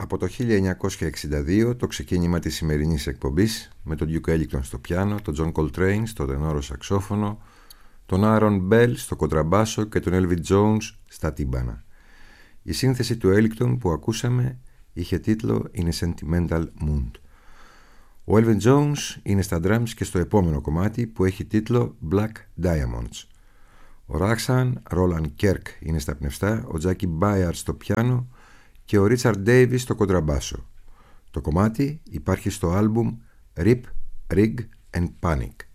Από το 1962 το ξεκίνημα της σημερινής εκπομπής με τον Duke Ellington στο πιάνο, τον John Coltrane στο τενόρο σαξόφωνο, τον Aaron Bell στο κοντραμπάσο και τον Elvin Jones στα τύμπανα. Η σύνθεση του Ellington που ακούσαμε είχε τίτλο In a Sentimental Mood. Ο Elvin Jones είναι στα drums και στο επόμενο κομμάτι που έχει τίτλο Black Diamonds. Ο Rahsaan Roland Kirk είναι στα πνευστά, ο Jackie Byard στο πιάνο και ο Richard Davis στο κοντραμπάσο. Το κομμάτι υπάρχει στο άλμπουμ Rip, Rig and Panic.